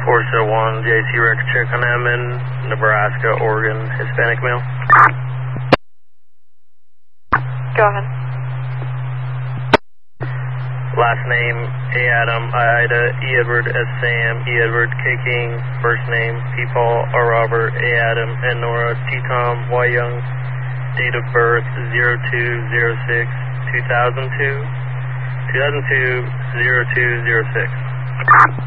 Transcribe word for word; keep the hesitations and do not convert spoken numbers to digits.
four oh one, J C record check on them in Nebraska, Oregon, Hispanic male. Go ahead. Last name, A. Adam, I. Ida, E. Edward, S. Sam, E. Edward, K. King. First name, P. Paul, R. Robert, A. Adam, N. Nora, T. Tom, Y. Young. Date of birth, zero two zero six two thousand two. two thousand two, zero two zero six.